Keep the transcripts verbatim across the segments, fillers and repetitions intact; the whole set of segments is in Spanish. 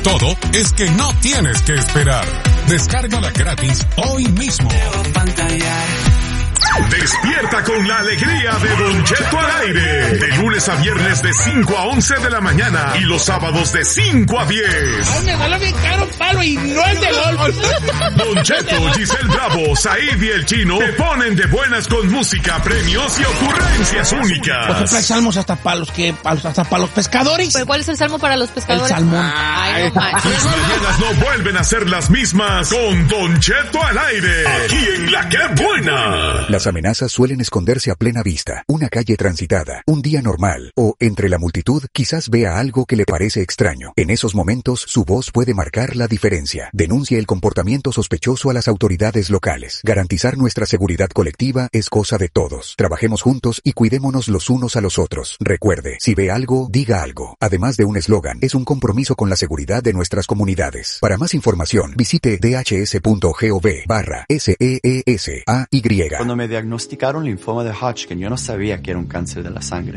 Todo es que no tienes que esperar. Descárgala gratis hoy mismo. Despierta con la alegría de Don Cheto al aire. De lunes a viernes de cinco a once de la mañana y los sábados de cinco a diez. Ay, me sale bien caro palo y no es de LOL. Don Cheto, Giselle Bravo, Said y el Chino te ponen de buenas con música, premios y ocurrencias únicas. Por ejemplo, hay salmos hasta para los que, hasta para los pescadores. ¿Pero cuál es el salmo para los pescadores? El salmón. Ay, no manches. Tus mañanas no vuelven a ser las mismas con Don Cheto al aire. Aquí en La Que Buena. Las amenazas suelen esconderse a plena vista. Una calle transitada, un día normal, o entre la multitud quizás vea algo que le parece extraño. En esos momentos, su voz puede marcar la diferencia. Denuncie el comportamiento sospechoso a las autoridades locales. Garantizar nuestra seguridad colectiva es cosa de todos. Trabajemos juntos y cuidémonos los unos a los otros. Recuerde, si ve algo, diga algo. Además de un eslogan, es un compromiso con la seguridad de nuestras comunidades. Para más información, visite dhs.gov barra S E E S A Y. Cuando me diagnosticaron linfoma de Hodgkin, yo no sabía que era un cáncer de la sangre.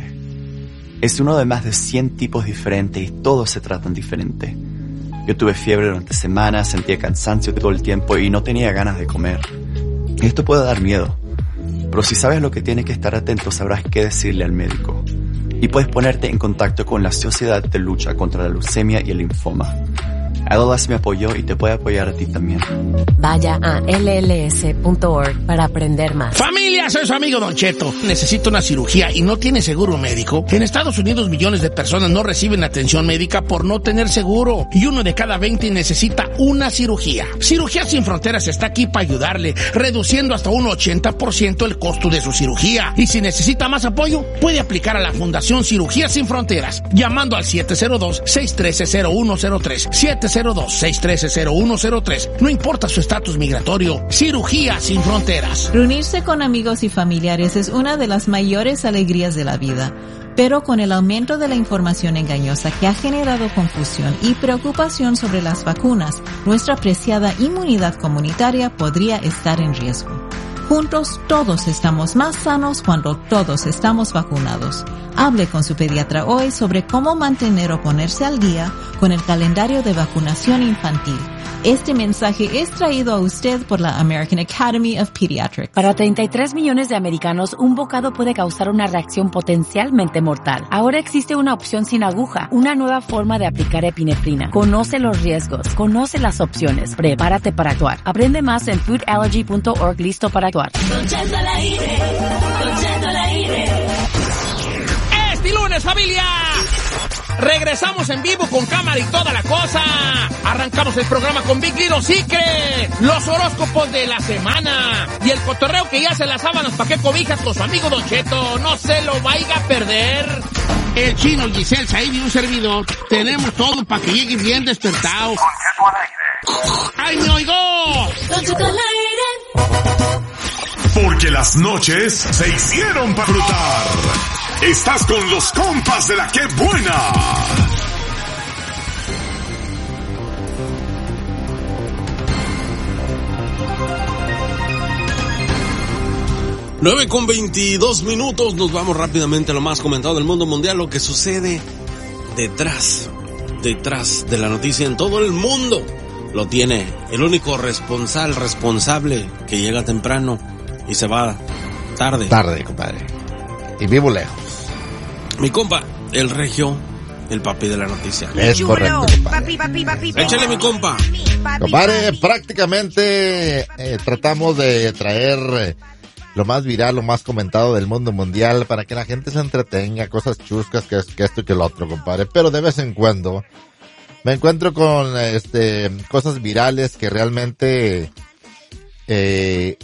Es uno de más de cien tipos diferentes y todos se tratan diferente. Yo tuve fiebre durante semanas, sentía cansancio todo el tiempo y no tenía ganas de comer. Esto puede dar miedo, pero si sabes lo que tienes que estar atento, sabrás qué decirle al médico. Y puedes ponerte en contacto con la Sociedad de Lucha contra la Leucemia y el Linfoma. L L S me apoyó y te puede apoyar a ti también. Vaya a L L S punto org para aprender más. Familia, soy su amigo Don Cheto. Necesito una cirugía y no tiene seguro médico. En Estados Unidos millones de personas no reciben atención médica por no tener seguro. Y uno de cada veinte necesita una cirugía. Cirugía Sin Fronteras está aquí para ayudarle, reduciendo hasta un ochenta por ciento el costo de su cirugía. Y si necesita más apoyo, puede aplicar a la Fundación Cirugía Sin Fronteras, llamando al siete cero dos, seis uno tres, cero uno cero tres. siete cero dos, seis uno tres, cero uno cero tres. No importa su estatus migratorio, Cirugía Sin Fronteras. Reunirse con amigos y familiares es una de las mayores alegrías de la vida. Pero con el aumento de la información engañosa que ha generado confusión y preocupación sobre las vacunas, nuestra preciada inmunidad comunitaria podría estar en riesgo. Juntos todos estamos más sanos cuando todos estamos vacunados. Hable con su pediatra hoy sobre cómo mantener o ponerse al día con el calendario de vacunación infantil. Este mensaje es traído a usted por la American Academy of Pediatrics. Para treinta y tres millones de americanos, un bocado puede causar una reacción potencialmente mortal. Ahora existe una opción sin aguja, una nueva forma de aplicar epinefrina. Conoce los riesgos, conoce las opciones, prepárate para actuar. Aprende más en food allergy punto org, listo para actuar. Don Cheto al aire, Don Cheto al aire. ¡Este lunes, familia! Regresamos en vivo con cámara y toda la cosa. Arrancamos el programa con Big Little Secret, los horóscopos de la semana y el cotorreo que ya hace las sábanas pa' que cobijas con su amigo Don Cheto. No se lo vaya a perder. El Chino, Giselle, Said y un servidor tenemos todo para que lleguen bien despertados. ¡Ay, me oigo! Don Cheto al aire. Porque las noches se hicieron para disfrutar. Estás con los compas de La Que Buena. nueve con veintidós minutos, nos vamos rápidamente a lo más comentado del mundo mundial, lo que sucede detrás, detrás de la noticia en todo el mundo. Lo tiene el único responsable, responsable que llega temprano y se va tarde. Tarde, compadre. Y vivo lejos. Mi compa, el regio, el papi de la noticia. Es correcto, compadre. Papi, papi, papi, papi. Échale, mi compa. Compadre, prácticamente eh, tratamos de traer eh, lo más viral, lo más comentado del mundo mundial para que la gente se entretenga, cosas chuscas, que, que esto y que lo otro, compadre. Pero de vez en cuando me encuentro con este cosas virales que realmente eh,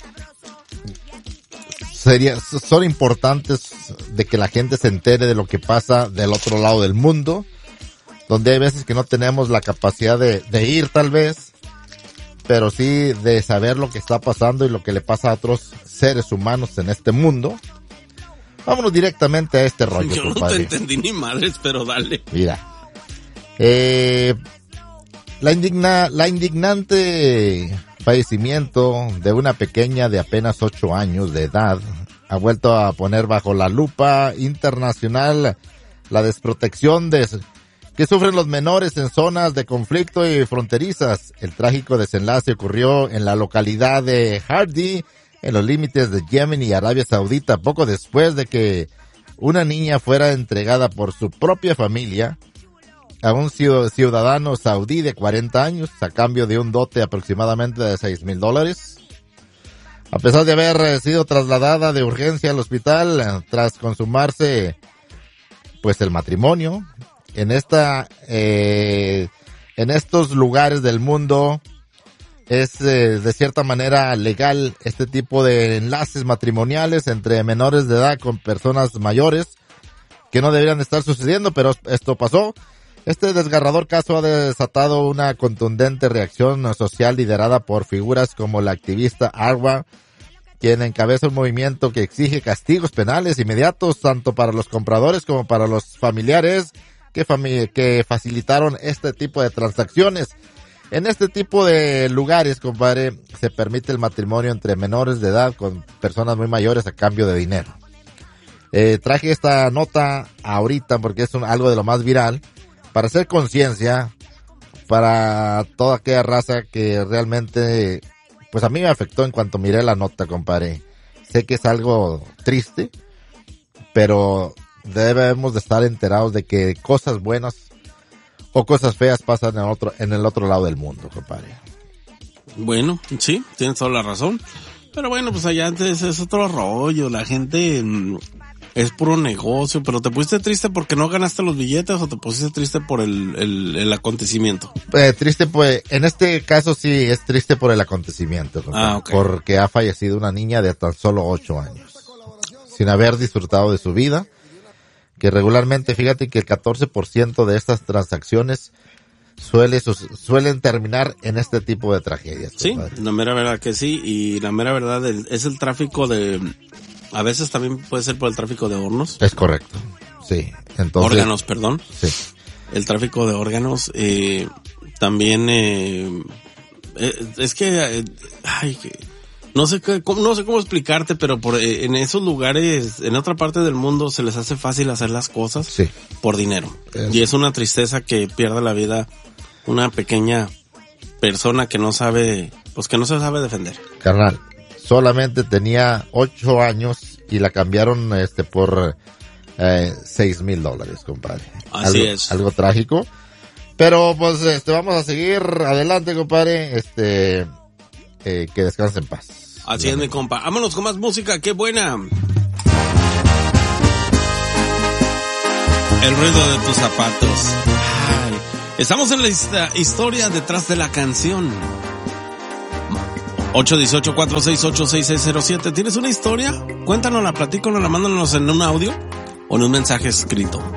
sería, son importantes de que la gente se entere de lo que pasa del otro lado del mundo, donde hay veces que no tenemos la capacidad de, de ir tal vez, pero sí de saber lo que está pasando y lo que le pasa a otros seres humanos en este mundo. Vámonos directamente a este rollo, Yo no compadre. te entendí ni madres, pero dale. Mira, eh, la indigna, la indignante fallecimiento de una pequeña de apenas ocho años de edad ha vuelto a poner bajo la lupa internacional la desprotección de, que sufren los menores en zonas de conflicto y fronterizas. El trágico desenlace ocurrió en la localidad de Hardy, en los límites de Yemen y Arabia Saudita, poco después de que una niña fuera entregada por su propia familia a un ciudadano saudí de cuarenta años a cambio de un dote aproximadamente de seis mil dólares. A pesar de haber sido trasladada de urgencia al hospital tras consumarse pues el matrimonio, en esta eh, en estos lugares del mundo es eh, de cierta manera legal este tipo de enlaces matrimoniales entre menores de edad con personas mayores que no deberían estar sucediendo, pero esto pasó. Este desgarrador caso ha desatado una contundente reacción social liderada por figuras como la activista Arwa, quien encabeza un movimiento que exige castigos penales inmediatos tanto para los compradores como para los familiares que, fami- que facilitaron este tipo de transacciones. En este tipo de lugares, compadre, se permite el matrimonio entre menores de edad con personas muy mayores a cambio de dinero. Eh, traje esta nota ahorita porque es un, algo de lo más viral, para hacer conciencia para toda aquella raza que realmente, pues a mí me afectó en cuanto miré la nota, compadre. Sé que es algo triste, pero debemos de estar enterados de que cosas buenas o cosas feas pasan en otro, en el otro lado del mundo, compadre. Bueno, sí, tienes toda la razón. Pero bueno, pues allá antes es otro rollo. La gente mmm, es puro negocio. Pero ¿te pusiste triste porque no ganaste los billetes o te pusiste triste por el, el, el acontecimiento? Eh, triste, pues, en este caso sí es triste por el acontecimiento, compadre. Ah, ok. Porque ha fallecido una niña de tan solo ocho años, sin haber disfrutado de su vida. Que regularmente, fíjate que el catorce por ciento de estas transacciones suele, suelen terminar en este tipo de tragedias. Sí, compadre. la mera verdad que sí, y la mera verdad es el tráfico de, a veces también puede ser por el tráfico de hornos. Es correcto, sí. Entonces, órganos, perdón. Sí. El tráfico de órganos, eh, también, eh, eh, es que, eh, ay, que, no sé qué, cómo, no sé cómo explicarte, pero por eh, en esos lugares, en otra parte del mundo se les hace fácil hacer las cosas sí. por dinero. Es. Y es una tristeza que pierda la vida una pequeña persona que no sabe, pues que no se sabe defender. Carnal, solamente tenía ocho años y la cambiaron este por eh, seis mil dólares, compadre. Así algo, es. Algo trágico. Pero pues este vamos a seguir adelante, compadre. Este eh, que descanse en paz. Así es, mi compa. Vámonos con más música, qué buena. El ruido de tus zapatos. Ay, estamos en la historia detrás de la canción. ocho uno ocho, cuatro seis ocho, seis seis cero siete. ¿Tienes una historia? Cuéntanosla, platícanosla, mándanos en un audio o en un mensaje escrito.